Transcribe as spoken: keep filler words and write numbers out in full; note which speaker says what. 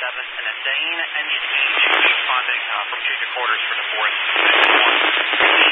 Speaker 1: seven, and then Dane, engine each, responding uh, from chief to quarters for the fourth.